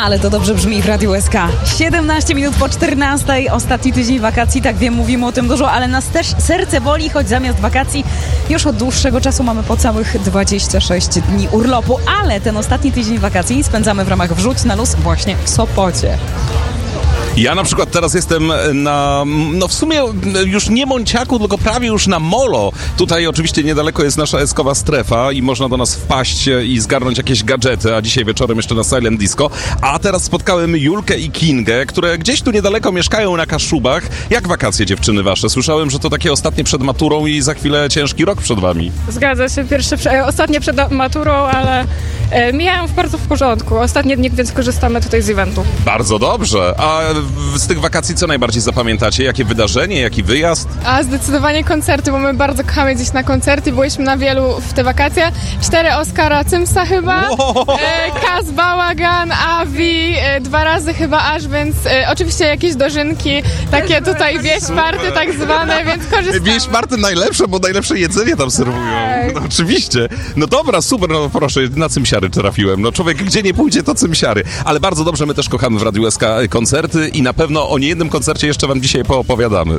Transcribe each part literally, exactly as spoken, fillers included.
Ale to dobrze brzmi w Radiu S K. siedemnaście minut po czternastej, ostatni tydzień wakacji, tak wiem, mówimy o tym dużo, ale nas też serce boli, choć zamiast wakacji już od dłuższego czasu mamy po całych dwadzieścia sześć dni urlopu, ale ten ostatni tydzień wakacji spędzamy w ramach Wrzuć na luz właśnie w Sopocie. Ja na przykład teraz jestem na, no w sumie już nie Monciaku, tylko prawie już na Molo. Tutaj oczywiście niedaleko jest nasza eskowa strefa i można do nas wpaść i zgarnąć jakieś gadżety, a dzisiaj wieczorem jeszcze na Silent Disco. A teraz spotkałem Julkę i Kingę, które gdzieś tu niedaleko mieszkają na Kaszubach. Jak wakacje, dziewczyny wasze? Słyszałem, że to takie ostatnie przed maturą i za chwilę ciężki rok przed wami. Zgadza się, pierwsze, prze- ostatnie przed maturą, ale e, mijają w bardzo w porządku. Ostatnie dni, więc korzystamy tutaj z eventu. Bardzo dobrze. A z tych wakacji co najbardziej zapamiętacie? Jakie wydarzenie, jaki wyjazd? A zdecydowanie koncerty, bo my bardzo kochamy gdzieś na koncerty. Byliśmy na wielu w te wakacje. Cztery Oskara Cymsa chyba, e, Kaz Bałagan, Avi, e, dwa razy chyba aż, więc e, oczywiście jakieś dożynki, takie tutaj wieś party tak zwane, więc korzystamy. Wieś party najlepsze, bo najlepsze jedzenie tam serwują. No, oczywiście. No dobra, super, no proszę, na cymsiary trafiłem. No człowiek gdzie nie pójdzie, to cymsiary. Ale bardzo dobrze, my też kochamy w Radiu S K koncerty i na pewno o niejednym koncercie jeszcze wam dzisiaj poopowiadamy.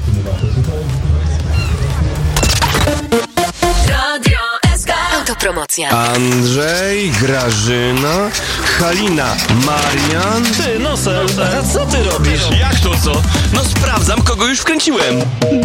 Radio S K. Autopromocja. Andrzej, Grażyna, Halina, Marian. Ty, Nosel, a co ty robisz? Jak to co? No sprawdzam, kogo już wkręciłem.